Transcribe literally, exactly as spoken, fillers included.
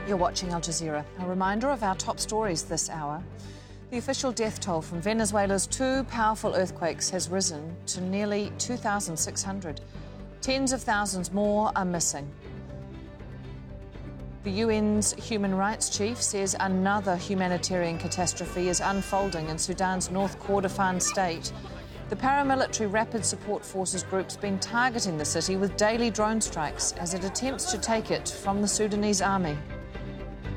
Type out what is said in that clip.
You're watching Al Jazeera. A reminder of our top stories this hour. The official death toll from Venezuela's two powerful earthquakes has risen to nearly two thousand six hundred. Tens of thousands more are missing. The U N's human rights chief says another humanitarian catastrophe is unfolding in Sudan's North Kordofan state. The paramilitary Rapid Support Forces group's been targeting the city with daily drone strikes as it attempts to take it from the Sudanese army.